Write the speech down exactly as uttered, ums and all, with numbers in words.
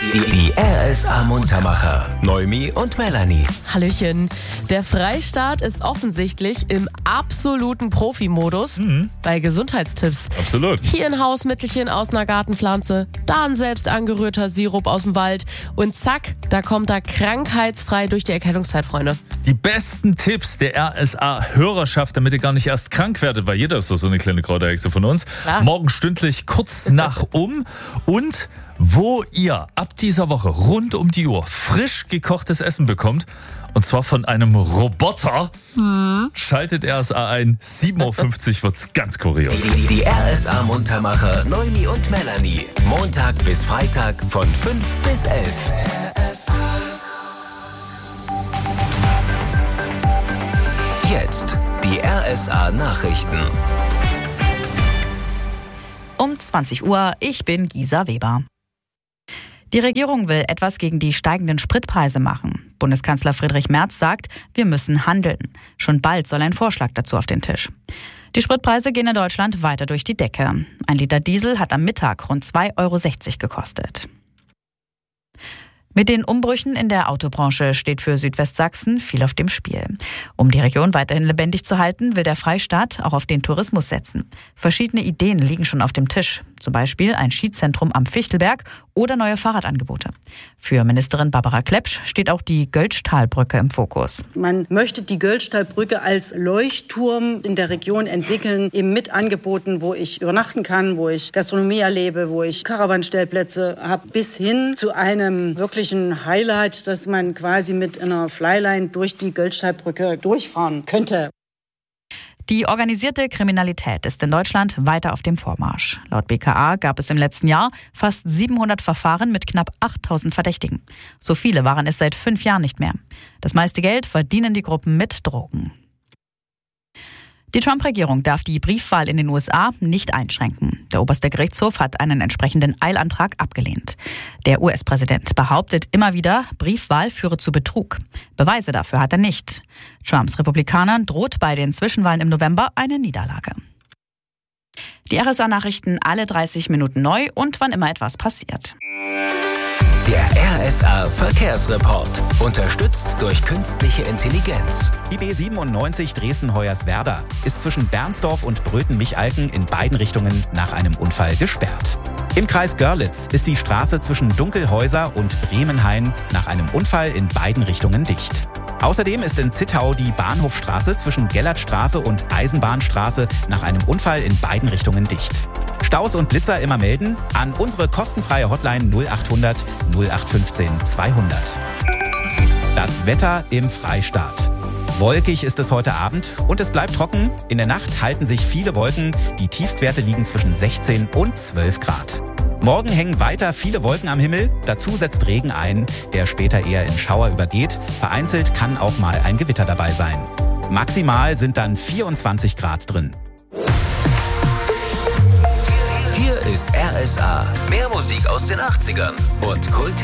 Die R S A-Muntermacher. Noemi und Melanie. Hallöchen. Der Freistaat ist offensichtlich im absoluten Profi-Modus Mhm. bei Gesundheitstipps. Absolut. Hier ein Hausmittelchen aus einer Gartenpflanze, da ein selbst angerührter Sirup aus dem Wald und zack, da kommt er krankheitsfrei durch die Erkältungszeit, Freunde. Die besten Tipps der R S A-Hörerschaft, damit ihr gar nicht erst krank werdet, weil jeder ist doch so eine kleine Kräuterhexe von uns. Klar. Morgen stündlich kurz nach um und wo ihr ab dieser Woche rund um die Uhr frisch gekochtes Essen bekommt, und zwar von einem Roboter, mhm. schaltet R S A ein, sieben Uhr fünfzig wird's ganz kurios. Die, die R S A-Muntermacher Noemi und Melanie. Montag bis Freitag von fünf bis elf. R S A. Jetzt die R S A-Nachrichten. Um zwanzig Uhr, ich bin Gisa Weber. Die Regierung will etwas gegen die steigenden Spritpreise machen. Bundeskanzler Friedrich Merz sagt, wir müssen handeln. Schon bald soll ein Vorschlag dazu auf den Tisch. Die Spritpreise gehen in Deutschland weiter durch die Decke. Ein Liter Diesel hat am Mittag rund zwei Euro sechzig gekostet. Mit den Umbrüchen in der Autobranche steht für Südwestsachsen viel auf dem Spiel. Um die Region weiterhin lebendig zu halten, will der Freistaat auch auf den Tourismus setzen. Verschiedene Ideen liegen schon auf dem Tisch. Zum Beispiel ein Skizentrum am Fichtelberg oder neue Fahrradangebote. Für Ministerin Barbara Klepsch steht auch die Göltzschtalbrücke im Fokus. Man möchte die Göltzschtalbrücke als Leuchtturm in der Region entwickeln, eben mit Angeboten, wo ich übernachten kann, wo ich Gastronomie erlebe, wo ich Caravanstellplätze habe, bis hin zu einem wirklichen Highlight, dass man quasi mit einer Flyline durch die Göltzschtalbrücke durchfahren könnte. Die organisierte Kriminalität ist in Deutschland weiter auf dem Vormarsch. Laut B K A gab es im letzten Jahr fast siebenhundert Verfahren mit knapp achttausend Verdächtigen. So viele waren es seit fünf Jahren nicht mehr. Das meiste Geld verdienen die Gruppen mit Drogen. Die Trump-Regierung darf die Briefwahl in den U S A nicht einschränken. Der oberste Gerichtshof hat einen entsprechenden Eilantrag abgelehnt. Der U S-Präsident behauptet immer wieder, Briefwahl führe zu Betrug. Beweise dafür hat er nicht. Trumps Republikanern droht bei den Zwischenwahlen im November eine Niederlage. Die R S A-Nachrichten alle dreißig Minuten neu und wann immer etwas passiert. Der R S A-Verkehrsreport. Unterstützt durch künstliche Intelligenz. Die B siebenundneunzig Dresden-Hoyerswerda ist zwischen Bernsdorf und Bröthen-Michalken in beiden Richtungen nach einem Unfall gesperrt. Im Kreis Görlitz ist die Straße zwischen Dunkelhäuser und Bremenhain nach einem Unfall in beiden Richtungen dicht. Außerdem ist in Zittau die Bahnhofstraße zwischen Gellertstraße und Eisenbahnstraße nach einem Unfall in beiden Richtungen dicht. Staus und Blitzer immer melden an unsere kostenfreie Hotline null achthundert null acht fünfzehn zweihundert. Das Wetter im Freistaat. Wolkig ist es heute Abend und es bleibt trocken. In der Nacht halten sich viele Wolken. Die Tiefstwerte liegen zwischen sechzehn und zwölf Grad. Morgen hängen weiter viele Wolken am Himmel. Dazu setzt Regen ein, der später eher in Schauer übergeht. Vereinzelt kann auch mal ein Gewitter dabei sein. Maximal sind dann vierundzwanzig Grad drin. Hier ist R S A. Mehr Musik aus den achtzigern und Kult